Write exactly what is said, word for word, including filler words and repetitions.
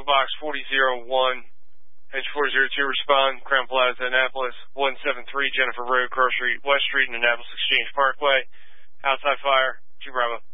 Box forty oh one, H four oh two, respond, Crown Plaza, Annapolis, one seven three Jennifer Road, Cross Street, West Street, and Annapolis Exchange Parkway. Outside fire, two Bravo.